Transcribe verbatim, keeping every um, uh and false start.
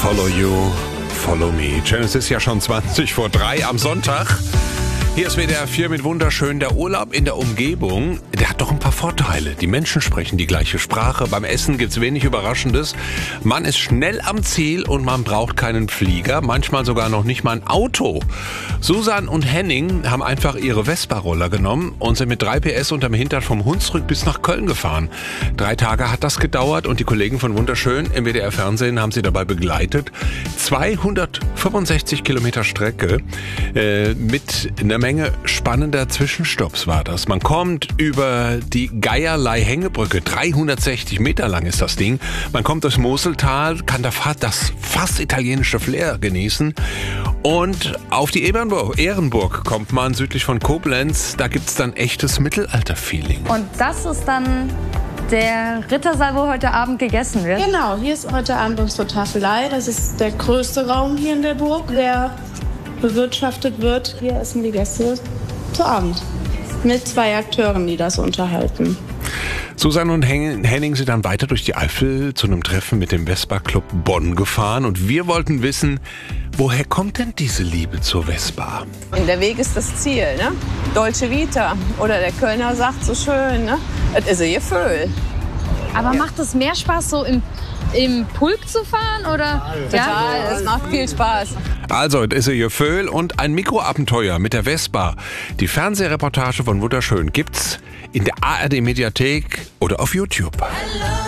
Follow You, Follow Me. Channel, es ist ja schon zwanzig vor drei am Sonntag. Hier ist W D R vier mit wunderschön. Der Urlaub in der Umgebung, der hat doch ein paar Vorteile. Die Menschen sprechen die gleiche Sprache. Beim Essen gibt's wenig Überraschendes. Man ist schnell am Ziel und man braucht keinen Flieger. Manchmal sogar noch nicht mal ein Auto. Susan und Henning haben einfach ihre Vespa-Roller genommen und sind mit drei P S unterm Hintern vom Hunsrück bis nach Köln gefahren. Drei Tage hat das gedauert und die Kollegen von Wunderschön im W D R Fernsehen haben sie dabei begleitet. zweihundertfünfundsechzig Kilometer Strecke äh, mit einer Menge spannender Zwischenstopps war das. Man kommt über die Geierlei-Hängebrücke, dreihundertsechzig Meter lang ist das Ding. Man kommt durchs Moseltal, kann da das fast italienische Flair genießen. Und auf die Ehrenburg, Ehrenburg kommt man südlich von Koblenz. Da gibt's dann echtes Mittelalter-Feeling. Und das ist dann der Rittersaal, wo heute Abend gegessen wird? Genau, hier ist heute Abend unsere Tafelei. Das ist der größte Raum hier in der Burg, der bewirtschaftet wird. Hier essen die Gäste zu Abend mit zwei Akteuren, die das unterhalten. Susanne und Henning sind dann weiter durch die Eifel zu einem Treffen mit dem Vespa Club Bonn gefahren. Und wir wollten wissen, woher kommt denn diese Liebe zur Vespa? Der Weg ist das Ziel, ne? Dolce Vita. Oder der Kölner sagt so schön, ne? Es ist ein Gefühl. Aber macht es mehr Spaß, so im, im Pulk zu fahren? Oder? Total, es macht viel Spaß. Also, es ist ein Gefühl und ein Mikroabenteuer mit der Vespa. Die Fernsehreportage von Wunderschön gibt's in der A R D Mediathek oder auf YouTube.